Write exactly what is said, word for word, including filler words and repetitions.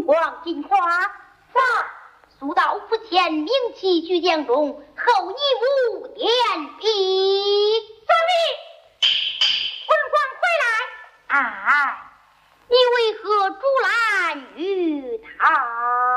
光金花。 在速到府前，明其举将中，后一无点兵。 遵命。文官回来。 哎，你为何阻拦于他？